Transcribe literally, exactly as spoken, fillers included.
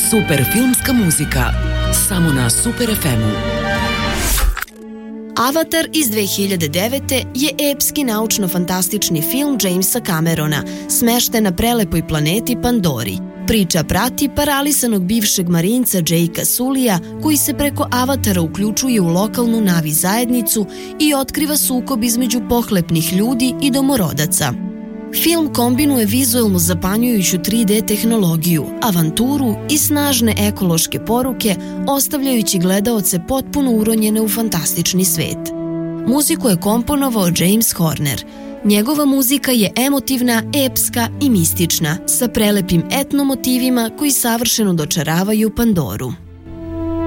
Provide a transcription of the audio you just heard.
Super filmska muzika, samo na Super ef emu. Avatar iz dve hiljade devete. je epski naučno-fantastični film Jamesa Camerona, smešten na prelepoj planeti Pandori. Priča prati paralisanog bivšeg marinca Jakea Sullyja, koji se preko Avatara uključuje u lokalnu Navi zajednicu i otkriva sukob između pohlepnih ljudi i domorodaca. Film kombinuje vizuelno zapanjujuću tri de tehnologiju, avanturu i snažne ekološke poruke, ostavljajući gledaoce potpuno uronjene u fantastični svet. Muziku je komponovao James Horner. Njegova muzika je emotivna, epska i mistična, sa prelepim etno motivima koji savršeno dočaravaju Pandoru.